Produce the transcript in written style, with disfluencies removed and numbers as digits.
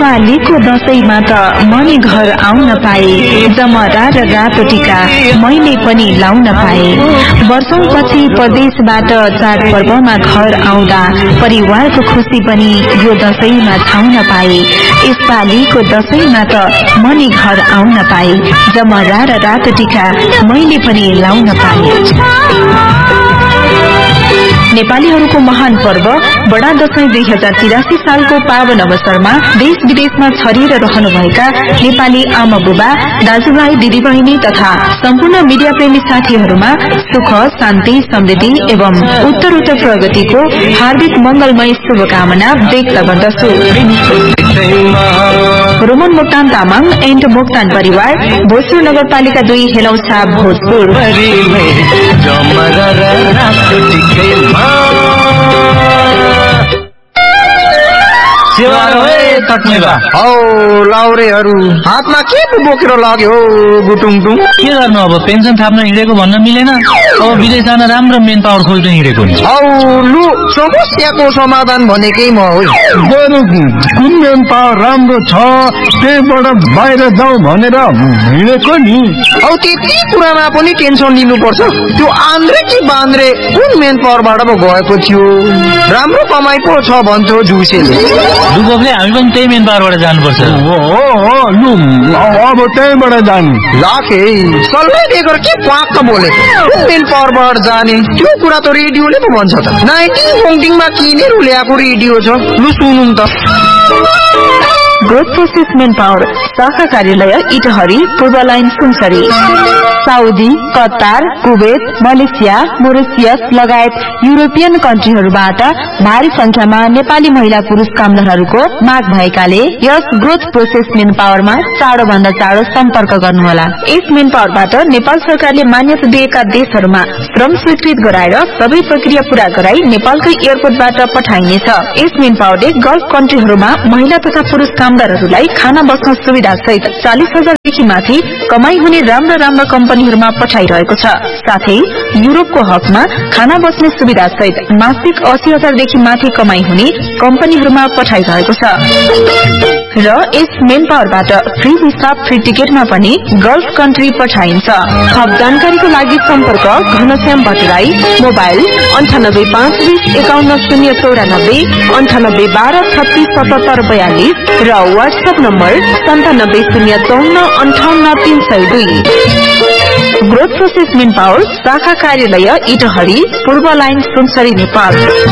यसपालिको दशैंमा त मनी घर आउन पाए, जमरा र रातो टीका मैले पनि लाउन पाए। वर्षौंपछि परदेशबाट चाडपर्वमा घर आउँदा परिवारको खुशी पनि यो दशैंमा छाउन पाए। यसपालिको दशैंमा त मनी घर आउन पाए, जमरा र रातो टीका मैले पनि लाउन पाए। नेपालीहरूको महान पर्व बडा दशैं 2083 सालको पावन अवसरमा देश विदेशमा छरिएर रहनुभएका नेपाली आमा बुबा, दाजुभाइ, दिदीबहिनी तथा सम्पूर्ण मीडिया प्रेमी साथीहरूमा सुख, शान्ति, समृद्धि एवं उत्तरोत्तर प्रगतिको हार्दिक मंगलमय शुभकामना व्यक्त गर्दछु। रोमन मोक्तान तामाङ एन्ड मोक्तान परिवार, भोजपुर नगरपालिका 2, हेलौछा, भोजपुर। लाउरेहरू हातमा के बोकेर लाग्यो गुटुङटुङ? के गर्नु अब, पेन्सन थाप्न हिँडेको भन्न मिलेन। अब विदेश जान राम्रो मेन पावर खोज्न हिँडेको नि। लु समस्याको समाधान भनेकै म हो। कुन मेन पावर राम्रो छ त्यहीबाट बाहिर जाउँ भनेर हिँडेको नि। त्यति कुरामा पनि टेन्सन लिनुपर्छ? त्यो आन्द्रे कि बान्द्रे कुन मेन पावरबाट पो गएको थियो? राम्रो कमाइ पो छ भन्थ्यो जुसेले। दुबोकले हामी पनि त्यही मेन पावरबाट जानुपर्छ। लु अब त्यहीबाट जाने। लाखे सल्लाह दिएको के पाक्क बोले कुन मेन पावरबाट जाने? त्यो कुरा त रेडियोले पो भन्छ त। 19 किनेर ल्याएको रेडियो छ। लु सुनौँ त। ग्रोथ प्रोसेस मेन पावर शाखा कार्यालय इटहरी, पूर्व line Sunsari. Saudi, Qatar, Kuwait, Malaysia, Mauritius लगायत युरोपियन कन्ट्रीहरूबाट भारी संख्यामा नेपाली महिला पुरुष कामदारहरूको माग भएकाले यस ग्रोथ प्रोसेस मेन पावरमा चाँडो भन्दा चाँडो सम्पर्क गर्नुहोला। यस मेन पावरबाट नेपाल सरकारले मान्यता दिएका देशहरूमा श्रम स्वीकृत गराएर सबै प्रक्रिया पूरा गराई नेपालकै एयरपोर्टबाट पठाइनेछ। यस मेन पावरले गल्फ कन्ट्रीहरूमा महिला तथा पुरुष कामदारहरूलाई खाना बस्न सुविधा सहित 40,000 देखि माथि कमाई हुने राम्रा राम्रा कम्पनीहरूमा पठाइरहेको छ। साथै युरोपको हकमा खाना बस्ने सुविधा सहित मासिक 80,000 देखि माथि कमाई हुने कम्पनीहरूमा पठाइरहेको छ। र यस मेन पावरबाट फ्री भिसा, फ्री टिकटमा पनि गल्फ कन्ट्री पठाइन्छ। थप जानकारीको लागि सम्पर्क घनश्याम भट्टराई, मोबाइल 9852051094, 9812367742 र WhatsApp number 9705458302। Growth process main power शाखा कार्यालय इटहरी, पूर्व लाइन सुनसरी, नेपाल।